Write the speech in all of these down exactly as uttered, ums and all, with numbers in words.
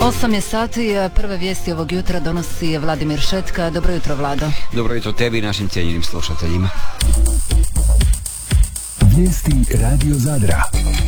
osam je sati, prve vijesti ovog jutra donosi Vladimir Šetka. Dobro jutro, Vlado. Dobro jutro tebi i našim cijenjenim slušateljima. Vijesti Radio Zadra.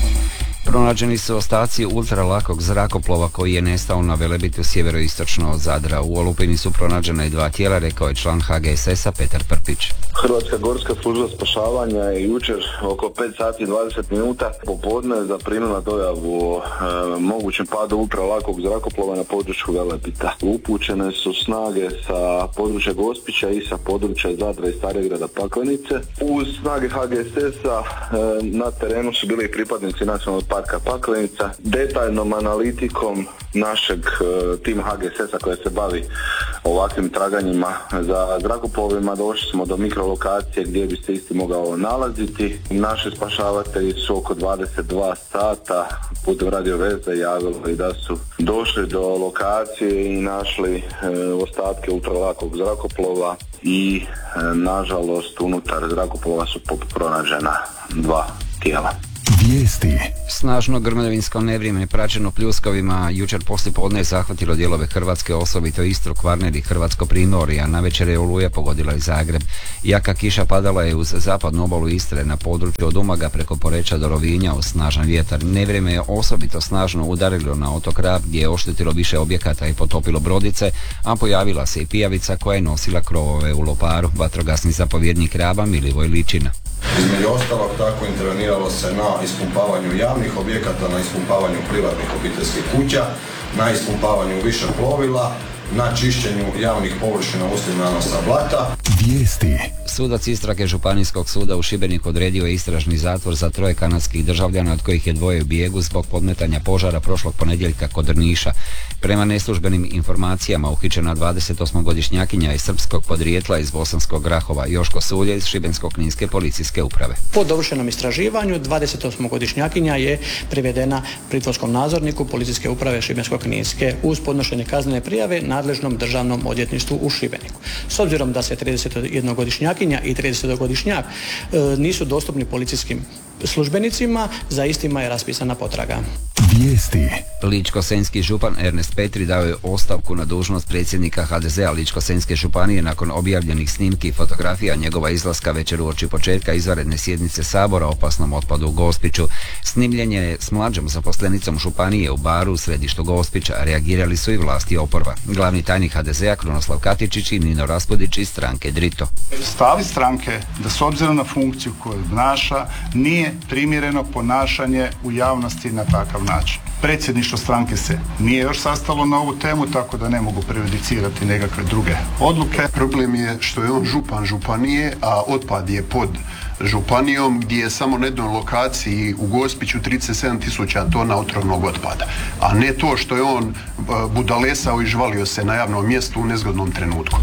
Pronađeni su ostaci ultralakog zrakoplova koji je nestao na Velebitu sjeveroistočno od Zadra. U olupini su pronađena i dva tijela, rekao je član H G S S-a Petar Prpić. Hrvatska gorska služba spašavanja je jučer oko pet sati i dvadeset minuta popodne zaprimila dojavu o e, mogućem padu ultralakog zrakoplova na području Velebita. Upućene su snage sa područja Gospića i sa područja Zadra i Starigrada Paklenice. Uz snage H G S S-a e, na terenu su bili i pripadnici nacionalnog parka Paklenica. Detaljnom analitikom našeg e, tima H G S S-a koja se bavi ovakvim traganjima za zrakoplovima došli smo do mikrolokacije gdje bi se isti mogao nalaziti. Naši spašavatelji su oko dvadeset dva sata putem radio veze javili da su došli do lokacije i našli e, ostatke ultralakog zrakoplova i e, nažalost unutar zrakoplova su pronađena dva tijela. Vijesti. Snažno grmljavinsko nevrijeme praćeno pljuskovima jučer poslijepodne je zahvatilo dijelove Hrvatske, osobito Istru, Kvarner i Hrvatsko primorje, a navečer je oluja pogodila i Zagreb. Jaka kiša padala je uz zapadnu obalu Istre na području od Umaga preko Poreča do Rovinja uz snažan vjetar. Nevrijeme je osobito snažno udarilo na otok Rab gdje je oštetilo više objekata i potopilo brodice, a pojavila se i pijavica koja je nosila krovove u Loparu. Vatrogasni zapovjednik Raba Milivoj Ličina. Između ostalog tako interveniralo se na ispumpavanju javnih objekata, na ispumpavanju privatnih obiteljskih kuća, na ispumpavanju više plovila, na čišćenju javnih površina uslijed nanosa blata. Vijesti. Sudac istrage Županijskog suda u Šibeniku odredio je istražni zatvor za troje kanadskih državljana, od kojih je dvoje u bijegu zbog podmetanja požara prošlog ponedjeljka kod Drniša. Prema neslužbenim informacijama uhićena dvadesetosmogodišnjakinja iz srpskog podrijetla iz Bosanskog Grahova, Joško Sulje iz Šibensko-kninske policijske uprave. Po dovršenom istraživanju dvadesetosmogodišnjakinja je privedena pritvorskom nadzorniku policijske uprave Šibensko-kninske uz podnošenje kaznene prijave nadležnom državnom odvjetništvu u Šibeniku. S obzirom da se tridesetjednogodišnjakinja i tridesetogodišnjak e, nisu dostupni policijskim službenicima, za istima je raspisana potraga. Vijesti. Ličko-senjski župan Ernest Petri dao je ostavku na dužnost predsjednika H D Z-a Ličko-senjske županije nakon objavljenih snimki i fotografija njegova izlaska večer uoči početka izvanredne sjednice Sabora o opasnom otpadu u Gospiću. Snimljen je s mlađom zaposlenicom županije u baru u središtu Gospića, a reagirali su i vlasti oporba. Glavni tajnik H D Z-a Krunoslav Katičić i Nino Raspudić iz stranke Drito. Stavi stranke da s obzirom na funkciju koju obnaša nije primjereno ponašanje u javnosti na takav način. Predsjedništvo stranke se nije još sastalo na ovu temu, tako da ne mogu prejudicirati nekakve druge odluke. Problem je što je on župan županije, a otpad je pod županijom gdje je samo na jednoj lokaciji u Gospiću trideset sedam tisuća tona otrovnog otpada. A ne to što je on budalesao i žvalio se na javnom mjestu u nezgodnom trenutku.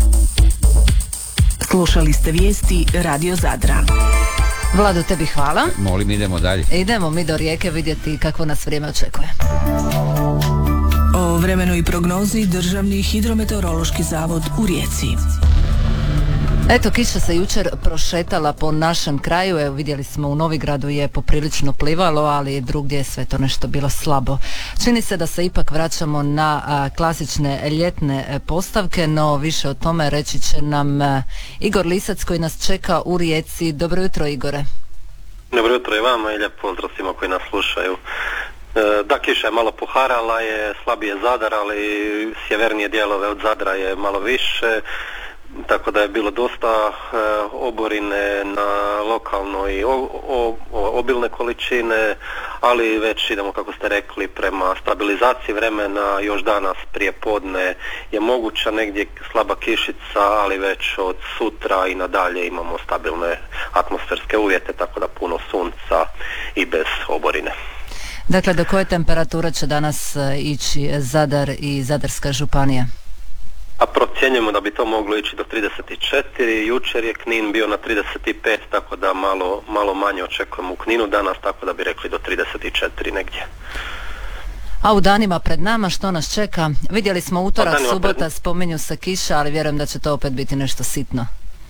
Slušali ste vijesti Radio Zadra. Vlado, tebi hvala. Molim, idemo dalje. Idemo mi do Rijeke vidjeti kako nas vrijeme očekuje. O vremenu i prognozi Državni hidrometeorološki zavod u Rijeci. Eto, kiša se jučer prošetala po našem kraju. Evo, vidjeli smo u Novigradu je poprilično plivalo, ali drugdje je sve to nešto bilo slabo. Čini se da se ipak vraćamo na a, klasične ljetne e, postavke, no više o tome reći će nam e, Igor Lisac koji nas čeka u Rijeci. Dobro jutro, Igore. Dobro jutro i vama i lijep pozdrav svima koji nas slušaju. E, da, kiša je malo poharala, je slabije Zadar, ali sjevernije dijelove od Zadra je malo više. Tako da je bilo dosta e, oborine na lokalnoj o, o, o, obilne količine, ali već idemo, kako ste rekli, prema stabilizaciji vremena. Još danas prije podne je moguća negdje slaba kišica, ali već od sutra i nadalje imamo stabilne atmosferske uvjete, tako da puno sunca i bez oborine. Dakle, do koje temperature će danas ići Zadar i Zadarska županija? A procjenjujemo da bi to moglo ići do trideset četiri, jučer je Knin bio na trideset pet, tako da malo, malo manje očekujemo u Kninu danas, tako da bi rekli do trideset četiri negdje. A u danima pred nama što nas čeka? Vidjeli smo utorak, subota, spominju se kiša, ali vjerujem da će to opet biti nešto sitno.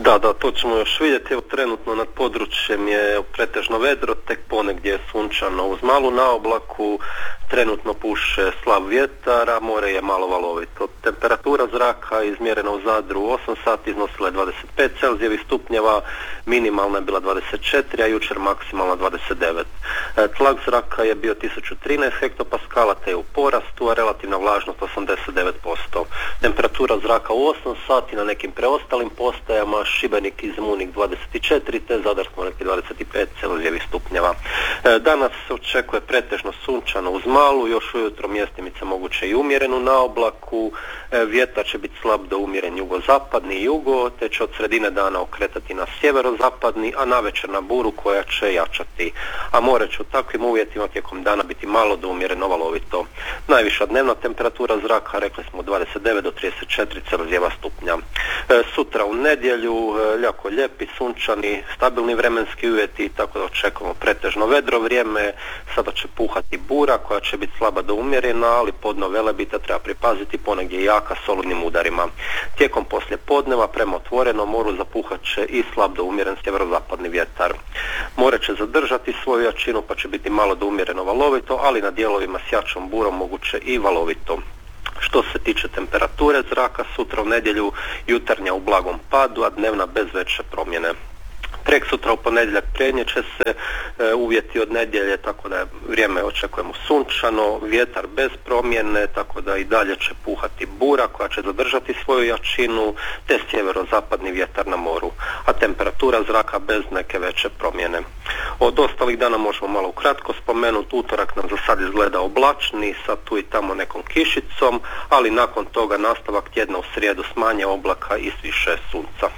Da, da, to ćemo još vidjeti. Evo, trenutno nad područjem je pretežno vedro, tek ponegdje je sunčano uz malu naoblaku, trenutno puše slab vjetar, a more je malo valovito. Temperatura zraka izmjerena u Zadru u osam sati iznosila je dvadeset pet celzijevih stupnjeva, minimalna je bila dvadeset četiri, a jučer maksimalna dvadeset devet. Tlak zraka je bio tisuću trinaest hektopaskala, te je u porastu, a relativna vlažnost osamdeset devet posto. Temperatura zraka u osam sati na nekim preostalim postajama, Šibenik i Zemunik dvadeset četiri, te Zadar smo rekli dvadeset pet celzijevih stupnjeva. Danas se očekuje pretežno sunčano uz malu, još ujutro mjestimice moguće i umjerenu naoblaku, vjetar će biti slab do umjeren jugozapadni i jugo, te će od sredine dana okretati na sjeverozapadni, a navečer na buru koja će jačati. A more će u takvim uvjetima tijekom dana biti malo do umjereno valovito. Najviša dnevna temperatura zraka, rekli smo dvadeset devet do trideset četiri celzijeva stupnja. E, sutra u nedjelju, e, jako lijepi, sunčani, stabilni vremenski uvjeti, tako da očekujemo pretežno vedro vrijeme. Sada će puhati bura koja će biti slaba do umjerena, ali podno Velebita treba pripaziti, ponegdje jaka s olujnim udarima. Tijekom poslje podneva prema otvorenom moru zapuhat će i slab do umjeren sjeverozapadni vjetar. More će zadržati svoju jačinu pa će biti malo do umjereno valovito, ali na dijelovima s jačom burom moguće i valovito. Što se tiče temperature zraka, sutra u nedjelju jutarnja u blagom padu, a dnevna bez veće promjene. Prek sutra u ponedjeljak prenijet će se e, uvjeti od nedjelje, tako da vrijeme očekujemo sunčano, vjetar bez promjene, tako da i dalje će puhati bura koja će zadržati svoju jačinu, te sjeverozapadni vjetar na moru, a temperatura zraka bez neke veće promjene. Od ostalih dana možemo malo ukratko spomenuti, utorak nam za sad izgleda oblačni, sa tu i tamo nekom kišicom, ali nakon toga nastavak tjedna u srijedu s manje oblaka i s više sunca.